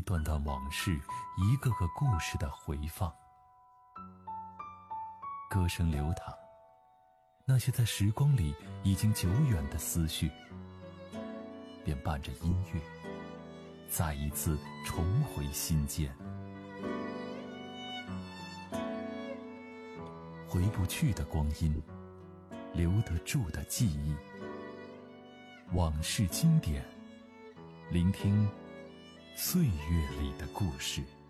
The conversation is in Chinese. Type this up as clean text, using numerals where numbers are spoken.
一段段往事，一个个故事的回放。歌声流淌，那些在时光里已经久远的思绪，便伴着音乐，再一次重回心间。回不去的光阴，留得住的记忆，往事经典，聆听岁月里的故事。